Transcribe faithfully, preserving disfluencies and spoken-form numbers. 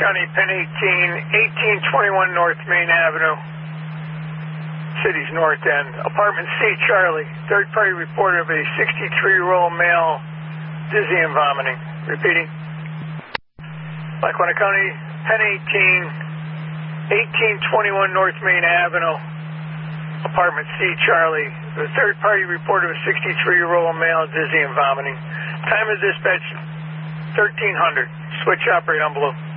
County, Penn eighteen, eighteen twenty-one North Main Avenue, city's north end. Apartment C, Charlie. Third-party report of a sixty-three-year-old male, dizzy and vomiting. Repeating. Lackawanna County, Penn eighteen, eighteen twenty-one North Main Avenue, Apartment C, Charlie. The third-party report of a sixty-three-year-old male, dizzy and vomiting. Time of dispatch, thirteen hundred. Switch operate on blue.